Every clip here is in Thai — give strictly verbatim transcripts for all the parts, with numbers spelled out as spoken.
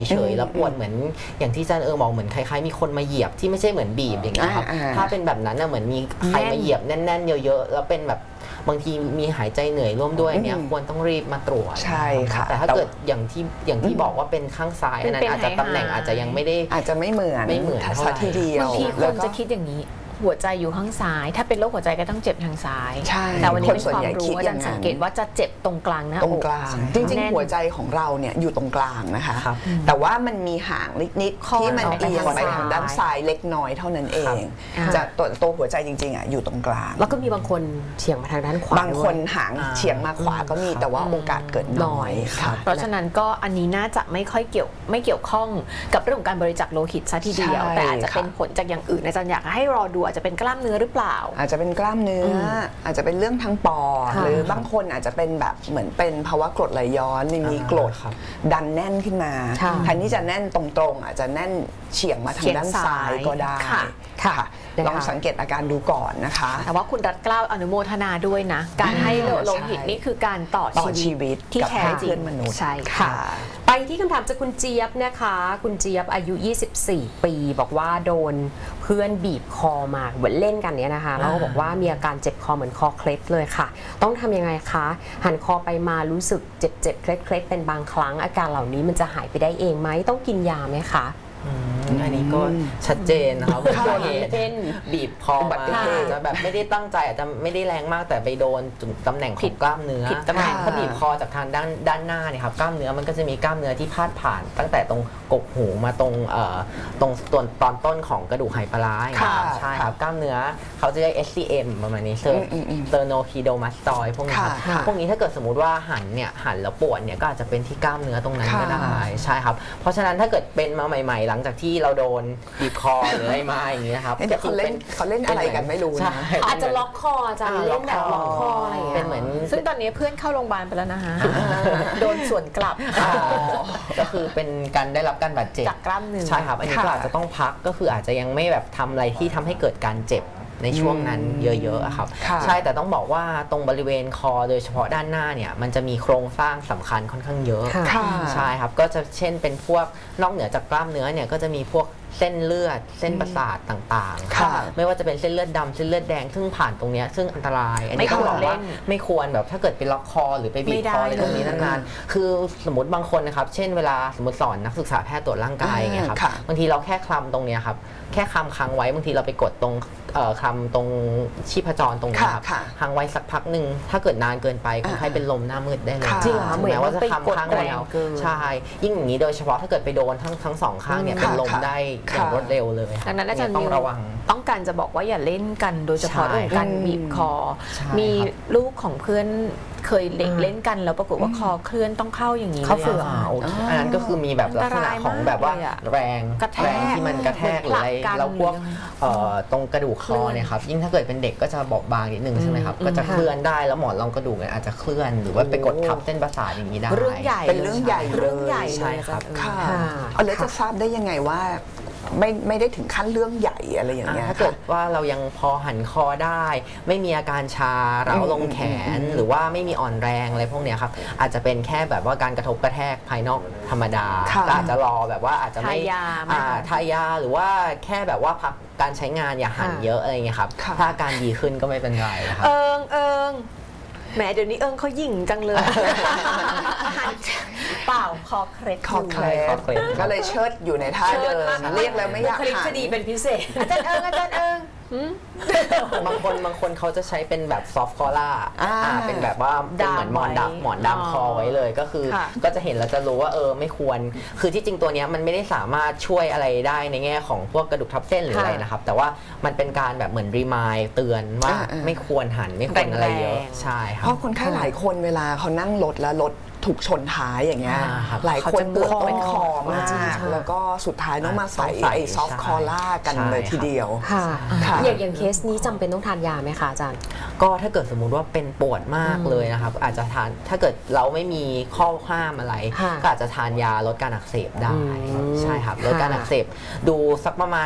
เฉยแล้วปวดเหมือนอย่างที่อาจารย์เออบอกเหมือนคล้ายๆมีคนมาเหยียบที่ไม่ใช่เหมือนบีบอย่างเงี้ยครับถ้าเป็นแบบนั้นน่ะเหมือนมีใครมาเหยียบแน่นๆเยอะๆแล้วเป็นแบบบางทีมีหายใจเหนื่อยร่วมด้วยเนี่ยควรต้องรีบมาตรวจใช่ค่ะแต่ถ้าเกิดอย่างที่อย่างที่บอกว่าเป็นข้างซ้ายอันนั้นอาจจะตำแหน่งอาจจะยังไม่ได้อาจจะไม่เหมือนไม่เหมือนสักทีเดียวบางทีคนจะคิดอย่างนี้หัวใจอยู่ข้างซ้ายถ้าเป็นโรคหัวใจก็ต้องเจ็บทางซ้ายแต่วันนี้เป็นความรู้อาจารย์สังเกตว่าจะเจ็บตรงกลางหน้าอกตรงกลางจริงๆหัวใจของเราเนี่ยอยู่ตรงกลางนะคะแต่ว่ามันมีหางนิดๆที่มันเอียงไปทางด้านซ้ายเล็กน้อยเท่านั้นเองจะตัวตัวหัวใจจริงๆอ่ะอยู่ตรงกลางแล้วก็มีบางคนเฉียงมาทางด้านขวาบางคนหางเฉียงมาขวาก็มีแต่ว่าโอกาสเกิดน้อยค่ะเพราะฉะนั้นก็อันนี้น่าจะไม่ค่อยเกี่ยวไม่เกี่ยวข้องกับเรื่องของการบริจาคโลหิตซะทีเดียวแต่อาจจะเป็นผลจากอย่างอื่นอาจารย์อยากให้รอดูอาจจะเป็นกล้ามเนื้อหรือเปล่าอาจจะเป็นกล้ามเนื้ออาจจะเป็นเรื่องทางปอดหรือบางคนอาจจะเป็นแบบเหมือนเป็นภาวะกรดไหลย้อนมีกรดดันแน่นขึ้นมาแทนที่จะแน่นตรงๆอาจจะแน่นเฉียงมาทางด้านซ้ายก็ได้ค่ะลองสังเกตอาการดูก่อนนะคะแต่ว่าคุณรัตเกล้าอนุโมทนาด้วยนะการให้โลหิตนี่คือการต่อชีวิตที่แท้จริงมนุษย์ใช่ค่ะไปที่คำถามจากคุณเจี๊ยบนะคะคุณเจี๊ยบอายุยี่สิบสี่ปีบอกว่าโดนเพื่อนบีบคอมาเหมือนเล่นกันเนี้ยนะคะแล้วก็บอกว่ามีอาการเจ็บคอเหมือนคอเคล็ดเลยค่ะต้องทำยังไงคะหันคอไปมารู้สึกเจ็บเจ็บเคล็ดเคล็ดเป็นบางครั้งอาการเหล่านี้มันจะหายไปได้เองไหมต้องกินยาไหมคะอันนี้ก็ชัดเจนนะครับโดนเช่นบีบคอมาจะแบบไม่ได้ตั้งใจอาจจะไม่ได้แรงมากแต่ไปโดนตำแหน่งของกล้ามเนื้อตำแหน่งถ้าบีบคอจากทางด้านด้านหน้าเนี่ยครับกล้ามเนื้อมันก็จะมีกล้ามเนื้อที่พาดผ่านตั้งแต่ตรงกกหูมาตรงเอ่อตรงส่วนตอนต้นของกระดูกไหปลาร้าใช่ครับกล้ามเนื้อเขาจะเรียก เอส ซี เอ็ม ประมาณนี้เซอร์เตอร์โนคีโดมาสตอยพวกนี้ครับพวกนี้ถ้าเกิดสมมติว่าหันเนี่ยหันแล้วปวดเนี่ยก็อาจจะเป็นที่กล้ามเนื้อตรงนั้นก็ได้ใช่ครับเพราะฉะนั้นถ้าเกิดเป็นมาใหม่ๆหลังจากที่เราโดนบีบคอหรืออะไรมาอย่างนี้นะครับเขาเล่นเขาเล่นอะไรกันไม่รู้นะอาจจะล็อกคอจะเล่นแบบล็อกคออะไรเป็นเหมือนซึ่งตอนนี้เพื่อนเข้าโรงพยาบาลไปแล้วนะคะโดนส่วนกลับก็คือเป็นการได้รับการบาดเจ็บจากกล้ามเนื้อใช่ครับอันนี้ก็อาจจะต้องพักก็คืออาจจะยังไม่แบบทำอะไรที่ทำให้เกิดการเจ็บในช่วงนั้นเยอะๆครับใช่แต่ต้องบอกว่าตรงบริเวณคอโดยเฉพาะด้านหน้าเนี่ยมันจะมีโครงสร้างสำคัญค่อนข้างเยอะใช่ครับก็จะเช่นเป็นพวกนอกเหนือจากกล้ามเนื้อเนี่ยก็จะมีพวกเส้นเลือดเส้นประสาทต่างๆไม่ว่าจะเป็นเส้นเลือดดำเส้นเลือดแดงซึ่งผ่านตรงนี้ซึ่งอันตรายอันนี้ต้องบอกว่าไม่ควรแบบถ้าเกิดไปล็อกคอหรือไปบีบคออะไรตรงนี้นานๆคือสมมติบางคนนะครับเช่นเวลาสมมติสอนนักศึกษาแพทย์ตรวจร่างกายอย่างเงี้ยครับบางทีเราแค่คลำตรงนี้ครับแค่คลำค้างไว้บางทีเราไปกดตรงคลำตรงชีพจรตรงนี้ครับค้างไว้สักพักหนึ่งถ้าเกิดนานเกินไปคนไข้เป็นลมหน้ามืดได้เลยจริงเหรอเหมือนว่าจะคลำค้างแล้วใช่ยิ่งอย่างนี้โดยเฉพาะถ้าเกิดไปโดนทั้งทั้งสองข้างเนี่ยเป็นลมได้อย่างรวดเร็วเลยดังนั้นอาจารย์ต้องระวังต้องการจะบอกว่าอย่าเล่นกันโดยเฉพาะเรื่องการบีบคอมีลูกของเพื่อนเคยเล่นเล่นกันแล้วปรากฏว่าคอเคลื่อนต้องเข้าอย่างนี้เข้าเฟือกอันนั้นก็คือมีแบบลักษณะของแบบว่าแรงแรงที่มันกระแทกหรืออะไรเราพวกตรงกระดูกคอเนี่ยครับยิ่งถ้าเกิดเป็นเด็กก็จะบอบบางนิดนึงใช่ไหมครับก็จะเคลื่อนได้แล้วหมอนรองกระดูกอาจจะเคลื่อนหรือว่าไปกดทับเส้นประสาทอย่างนี้ได้เรื่องใหญ่เป็นเรื่องใหญ่เรื่องใหญ่ใช่ครับค่ะเอาแล้วจะทราบได้ยังไงว่าไม่ไม่ได้ถึงขั้นเรื่องใหญ่อะไรอย่างเงี้ยถ้าเกิดว่าเรายังพอหันคอได้ไม่มีอาการชาเร้าลงแขนหรือว่าไม่มีอ่อนแรงอะไรพวกเนี้ยครับอาจจะเป็นแค่แบบว่าการกระทบกระแทกภายนอกธรรมดาก็อาจจะรอแบบว่าอาจจะไม่ทายาหรือว่าแค่แบบว่าพักการใช้งานอย่าหันเยอะอะไรเงี้ยครับถ้าอาการดีขึ้นก็ไม่เป็นไรนะครับเอิงเอิงแหมเดี๋ยวนี้เอิงเขาหยิ่งจังเลยเปล่าคอเคล็ดคอเคล็ดก็เลยเชิดอยู่ในท่าเดิมเรียกแล้วไม่อยากหันคดีเป็นพิเศษอาจารย์เอิงอาจารย์เอิงบางคนบางคนเขาจะใช้เป็นแบบซอฟต์คอล่าเป็นแบบว่าเป็นเหมือนหมอนดับหมอนดามคอไว้เลยก็คือก็จะเห็นแล้วจะรู้ว่าเออไม่ควรคือที่จริงตัวนี้มันไม่ได้สามารถช่วยอะไรได้ในแง่ของพวกกระดูกทับเส้นหรืออะไรนะครับแต่ว่ามันเป็นการแบบเหมือนรีมายเตือนว่าไม่ควรหันไม่ควรอะไรเยอะใช่ครับเพราะคนไข้หลายคนเวลาเขานั่งรถแล้วรถถูกชนท้ายอย่างเงี้ยหลายคนปวดต้นคอมากแล้วก็สุดท้ายต้องมาใส่ไอ้ซอฟต์คอล่ากันเลยทีเดียวค่ะอย่างอย่างเคสนี้จำเป็นต้องทานยาไหมคะอาจารย์ก็ถ้าเกิดสมมุติว่าเป็นปวดมากเลยนะครับอาจจะทานถ้าเกิดเราไม่มีข้อห้ามอะไรก็อาจจะทานยาลดการอักเสบได้ใช่ครับลดการอักเสบดูสักประมาณ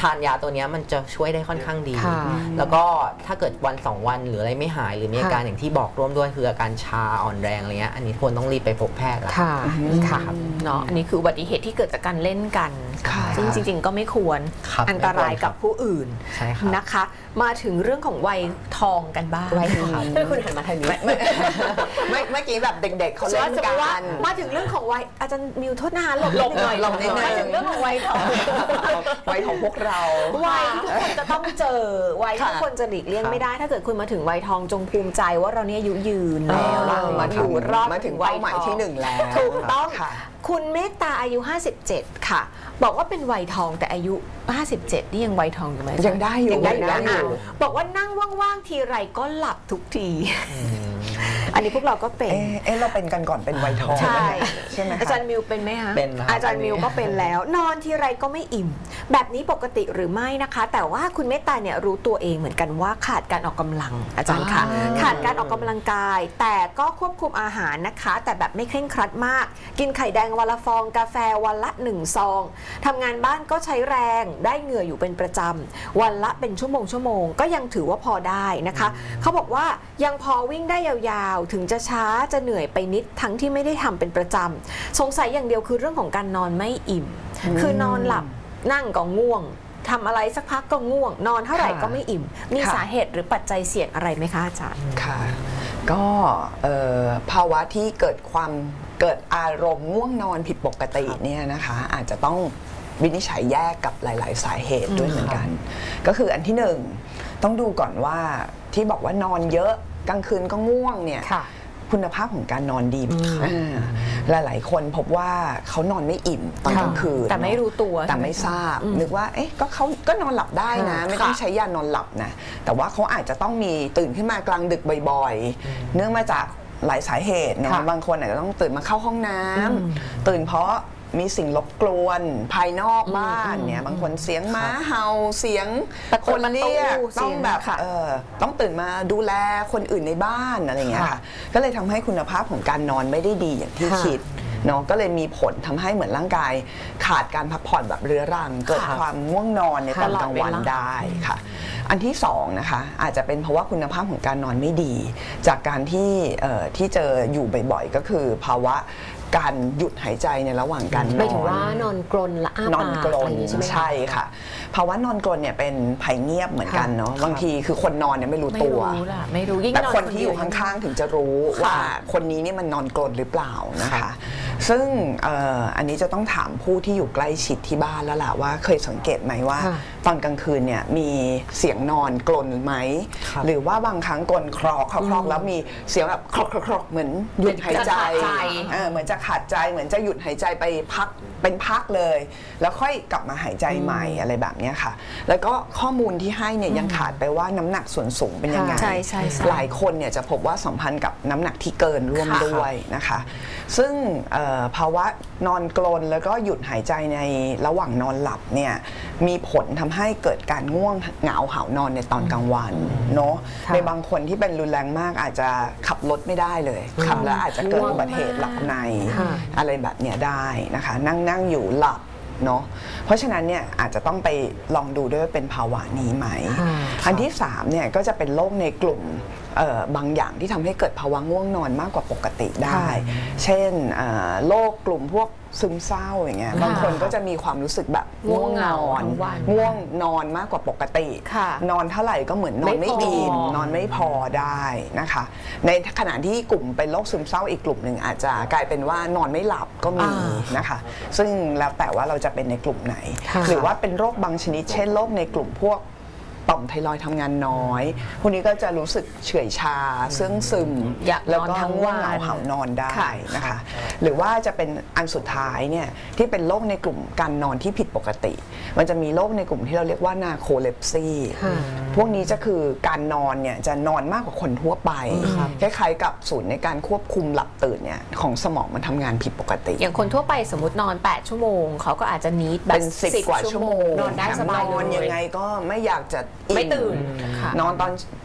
ทานยาตัวนี้มันจะช่วยได้ค่อนข้างดี แล้วก็ถ้าเกิดวันสองวันหรืออะไรไม่หายหรือมีอาการอย่างที่บอกร่วมด้วยคืออาการชาอ่อนแรงอะไรเงี้ยอันนี้ควรต้องรีบไปพบแพทย์แล้วค่ะค่ะเนาะอันนี้คืออุบัติเหตุที่เกิดจากการเล่นกันซึ่งจริงๆก็ไม่ควรอันตรายกับผู้อื่นนะคะมาถึงเรื่องของวัยทองกันบ้างวัยทองเพื่อคุณหันมาทางนี้เมื่อกี้แบบเด็กๆเขาเล่นกันมาถึงเรื่องของวัยอาจารย์มิวโทษนะคะหลบหลบหน่อยหลบนิดหน่อยมาถึงเรื่องของวัยทองวัยของพวกเราวัยที่ทุกคนจะต้องเจอวัยที่ทุกคนจะหลีกเลี่ยงไม่ได้ถ้าเกิดคุณมาถึงวัยทองจงภูมิใจว่าเราเนี่ยอายุยืนแล้วเรามาอยู่รอดมาถึงวัยใหม่ที่หนึ่งแล้วถูกต้องคุณเมตตาอายุห้าสิบเจ็ดค่ะบอกว่าเป็นวัยทองแต่อายุห้าสิบเจ็ดนี่ยังวัยทองอยู่ไหมยังได้อยู่ยังได้อยู่บอกว่านั่งว่างๆทีไรก็หลับทุกทีอันนี้พวกเราก็เป็นเอ๊ะเราเป็นกันก่อนเป็นวัยทองใช่ใช่ไหมอาจารย์มิวเป็นไหมคะเป็นอาจารย์มิวก็เป็นแล้วนอนทีไรก็ไม่อิ่มแบบนี้ปกติหรือไม่นะคะแต่ว่าคุณเมตตาเนี่ยรู้ตัวเองเหมือนกันว่าขาดการออกกำลังอาจารย์ค่ะขาดการออกกำลังกายแต่ก็ควบคุมอาหารนะคะแต่แบบไม่เคร่งครัดมากกินไข่แดงวันละฟองกาแฟวันละหนึ่งซองทำงานบ้านก็ใช้แรงได้เหงื่ออยู่เป็นประจำวันละเป็นชั่วโมงชั่วโมงก็ยังถือว่าพอได้นะคะเขาบอกว่ายังพอวิ่งได้ยาวๆถึงจะช้าจะเหนื่อยไปนิดทั้งที่ไม่ได้ทำเป็นประจำสงสัยอย่างเดียวคือเรื่องของการนอนไม่อิ่มคือนอนหลับนั่งก็ง่วงทำอะไรสักพักก็ง่วงนอนเท่าไหร่ก็ไม่อิ่มมีสาเหตุหรือปัจจัยเสี่ยงอะไรไหมคะอาจารย์ค่ะก็ภาวะที่เกิดความเกิดอารมณ์ง่วงนอนผิดปกติเนี่ยนะคะอาจจะต้องวินิจฉัยแยกกับหลายๆสาเหตุด้วยเหมือนกันก็คืออันที่หนึ่งต้องดูก่อนว่าที่บอกว่านอนเยอะกลางคืนก็ง่วงเนี่ยคุณภาพของการนอนดีหลายๆคนพบว่าเขานอนไม่อิ่มตอนกลางคืนแต่ไม่รู้ตัวแต่ไม่ทราบนึกว่าเอ๊ะก็เขาก็นอนหลับได้นะไม่ต้องใช้ยานอนหลับนะแต่ว่าเขาอาจจะต้องมีตื่นขึ้นมากลางดึกบ่อยๆเนื่องมาจากหลายสาเหตุเนาะบางคนอาจจะต้องตื่นมาเข้าห้องน้ำตื่นเพราะมีสิ่งรบกวนภายนอกบ้านเนี่ยบางคนเสียงม้าเห่าเสียงคนเรียกต้องแบบเออต้องตื่นมาดูแลคนอื่นในบ้านอะไรเงี้ยค่ะก็เลยทำให้คุณภาพของการนอนไม่ได้ดีอย่างที่คิดเนาะก็เลยมีผลทำให้เหมือนร่างกายขาดการพักผ่อนแบบเรื้อรังเกิดความง่วงนอนในตอนกลางวันได้ค่ะอันที่สองนะคะอาจจะเป็นเพราะว่าคุณภาพของการนอนไม่ดีจากการที่ที่เจออยู่บ่อยๆก็คือภาวะการหยุดหายใจในระหว่างการนอนไม่ถึงว่านอนกรนและอ้าปากนอนกรนใช่ค่ะภาวะนอนกรนเนี่ยเป็นภัยเงียบเหมือนกันเนาะบางทีคือคนนอนเนี่ยไม่รู้ตัวไม่รู้แต่คนที่อยู่ข้างๆถึงจะรู้ว่าคนนี้นี่มันนอนกรนหรือเปล่านะคะซึ่งอันนี้จะต้องถามผู้ที่อยู่ใกล้ชิดที่บ้านแล้วล่ะว่าเคยสังเกตไหมว่าตอนกลางคืนเนี่ยมีเสียงนอนกรนไหมหรือว่าบางครั้งกรนครอกครอกแล้วมีเสียงแบบครอกครอกเหมือนหยุดหายใจเหมือนจะขาดใจเหมือนจะหยุดหายใจไปพักเป็นพักเลยแล้วค่อยกลับมาหายใจใหม่อะไรแบบนี้ค่ะแล้วก็ข้อมูลที่ให้เนี่ยยังขาดไปว่าน้ำหนักส่วนสูงเป็นยังไงหลายคนเนี่ยจะพบว่าสัมพันธ์กับน้ำหนักที่เกินร่วมด้วยนะคะซึ่งภาวะนอนกรนแล้วก็หยุดหายใจในระหว่างนอนหลับเนี่ยมีผลทำให้เกิดการง่วงเหงาหาวนอนในตอนกลางวันเนาะในบางคนที่เป็นรุนแรงมากอาจจะขับรถไม่ได้เลยขับแล้วอาจจะเกิดอุบัติเหตุหลับในอะไรแบบเนี้ยได้นะคะนั่งนั่งอยู่หลับเนาะเพราะฉะนั้นเนี่ยอาจจะต้องไปลองดูด้วยว่าเป็นภาวะนี้ไหมอันที่สามเนี่ยก็จะเป็นโรคในกลุ่มบางอย่างที่ทำให้เกิดภาวะง่วงนอนมากกว่าปกติได้เช่นโรคกลุ่มพวกซึมเศร้าอย่างเงี้ยบางคนก็จะมีความรู้สึกแบบง่วงนอนง่วงนอนมากกว่าปกตินอนเท่าไหร่ก็เหมือนนอนไม่อิ่มนอนไม่พอได้นะคะในขณะที่กลุ่มเป็นโรคซึมเศร้าอีกกลุ่มหนึ่งอาจจะกลายเป็นว่านอนไม่หลับก็มีนะคะซึ่งแล้วแต่ว่าเราจะเป็นในกลุ่มไหนหรือว่าเป็นโรคบางชนิดเช่นโรคในกลุ่มพวกต่อมไทรอยด์ทำงานน้อยพวกนี้ก็จะรู้สึกเฉื่อยชาเสื่องซึมแล้วก็ง่วงเหงาหาวนอนได้นะคะหรือว่าจะเป็นอันสุดท้ายเนี่ยที่เป็นโรคในกลุ่มการนอนที่ผิดปกติมันจะมีโรคในกลุ่มที่เราเรียกว่านาโคเลปซีพวกนี้จะคือการนอนเนี่ยจะนอนมากกว่าคนทั่วไปคล้ายๆกับศูนย์ในการควบคุมหลับตื่นเนี่ยของสมองมันทำงานผิดปกติอย่างคนทั่วไปสมมตินอนแปดชั่วโมงเขาก็อาจจะนีดแบบเป็นสิบกว่าชั่วโมงนอนได้สบายนอนยังไงก็ไม่อยากจะไม่ตื่นนอนตอน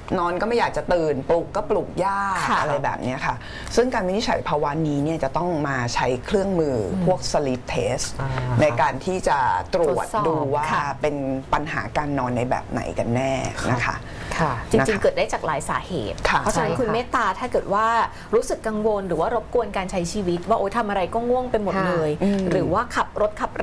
นอนก็ไม่อยากจะตื่นปลุกก็ปลุกยากค่ะอะไรแบบนี้ค่ะซึ่งการวินิจฉัยภาวะนี้เนี่ยจะต้องมาใช้เครื่องมือพวก sleep test อ่าในการที่จะตรวจทดสอบดูว่าค่ะเป็นปัญหาการนอนในแบบไหนกันแน่นะคะค่ะจริงนะคะๆ เกิดได้จากหลายสาเหตุค่ะเพราะฉะนั้นใช่คุณค่ะเมตตาถ้าเกิดว่ารู้สึกกังวลหรือว่ารบกวนการใช้ชีวิต ว่าโอ๊ยทำอะไรก็ง่วงไปหมดค่ะเลยอืมหรือว่าขับรถขับ